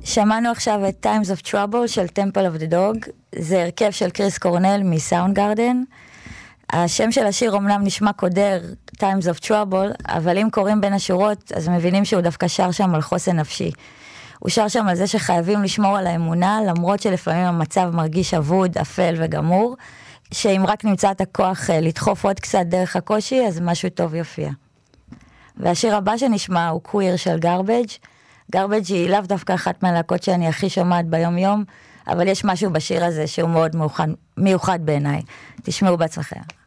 שמענו עכשיו את Times of Trouble של Temple of the Dog, זה הרכב של קריס קורנל מסאונד גארדן. השם של השיר אומנם נשמע קודר, Times of Trouble, אבל אם קוראים בין השורות, אז מבינים שהוא דווקא שר שם על חוסן נפשי. הוא שר שם על זה שחייבים לשמור על האמונה, למרות שלפעמים המצב מרגיש אבוד, אפל וגמור, שאם רק נמצא את הכוח לדחוף עוד קצת דרך הקושי, אז משהו טוב יופיע. והשיר הבא שנשמע הוא קוויר של גרבג'. גרבג' היא לאו דווקא אחת מהלהקות שאני הכי שומעת ביום יום, אבל יש משהו בשיר הזה שהוא מאוד מיוחד בעיניי. תשמעו בעצמכם.